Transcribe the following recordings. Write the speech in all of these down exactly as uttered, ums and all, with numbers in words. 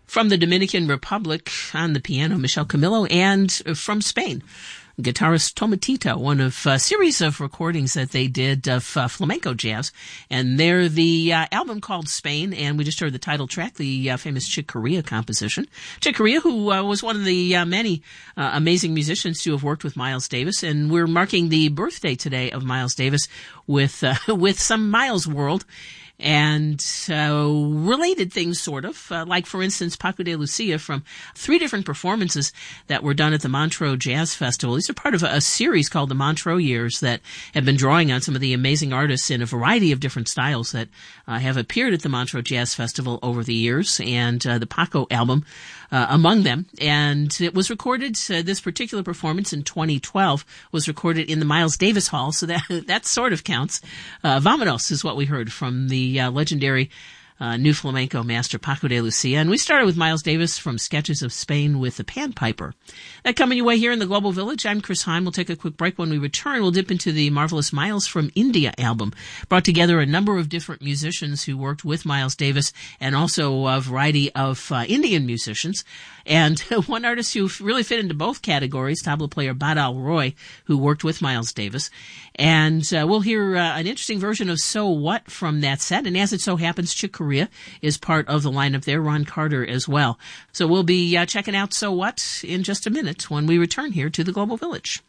From the Dominican Republic on the piano, Michelle Camilo, and from Spain, guitarist Tomatito, one of a series of recordings that they did of uh, flamenco jazz. And they're the uh, album called Spain, and we just heard the title track, the uh, famous Chick Corea composition. Chick Corea, who uh, was one of the uh, many uh, amazing musicians to have worked with Miles Davis, and we're marking the birthday today of Miles Davis with uh, with some Miles World. And uh, related things, sort of, uh, like, for instance, Paco de Lucia from three different performances that were done at the Montreux Jazz Festival. These are part of a, a series called the Montreux Years that have been drawing on some of the amazing artists in a variety of different styles that uh, have appeared at the Montreux Jazz Festival over the years, and uh, the Paco album uh, among them. And it was recorded, uh, this particular performance in twenty twelve was recorded in the Miles Davis Hall, so that that sort of counts. Uh, Vamonos is what we heard from the Uh, legendary uh, new flamenco master Paco de Lucia. And we started with Miles Davis from Sketches of Spain with the Panpiper. That coming your way here in the Global Village. I'm Chris Heim. We'll take a quick break. When we return, we'll dip into the marvelous Miles from India album. Brought together a number of different musicians who worked with Miles Davis, and also a variety of uh, Indian musicians. And one artist who really fit into both categories, tabla player Badal Roy, who worked with Miles Davis. And uh, we'll hear uh, an interesting version of So What from that set. And as it so happens, Chick Corea is part of the lineup there, Ron Carter as well. So we'll be uh, checking out So What in just a minute when we return here to the Global Village.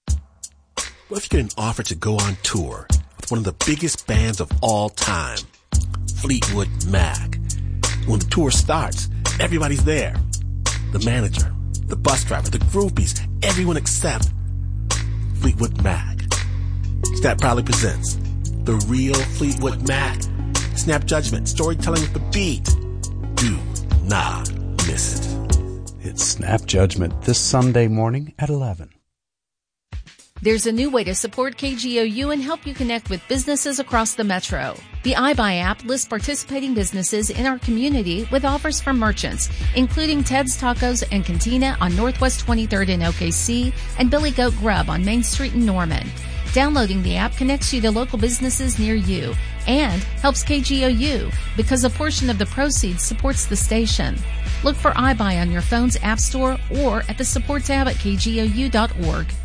What if you get an offer to go on tour with one of the biggest bands of all time, Fleetwood Mac? When the tour starts, everybody's there. The manager, the bus driver, the groupies, everyone except Fleetwood Mac. Snap proudly presents The Real Fleetwood Mac. Snap Judgment, storytelling with the beat. Do not miss it. It's Snap Judgment this Sunday morning at eleven. There's a new way to support K G O U and help you connect with businesses across the metro. The iBuy app lists participating businesses in our community with offers from merchants, including Ted's Tacos and Cantina on Northwest twenty-third in O K C and Billy Goat Grub on Main Street in Norman. Downloading the app connects you to local businesses near you and helps K G O U because a portion of the proceeds supports the station. Look for iBuy on your phone's app store or at the support tab at k g o u dot org.